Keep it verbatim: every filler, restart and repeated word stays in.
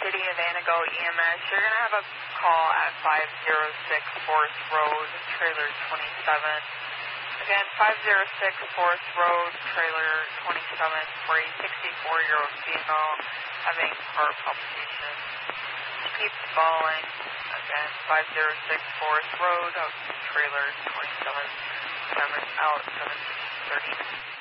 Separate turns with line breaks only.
City of Anago E M S. You're going to have a call at five oh six Forest Road, trailer twenty-seven. Again, five oh six Forest Road, trailer twenty-seven, for a sixty-four-year-old female having heart palpitations. Keep following. Again, five oh six Forest Road, trailer twenty-seven, seven out, seven thirty.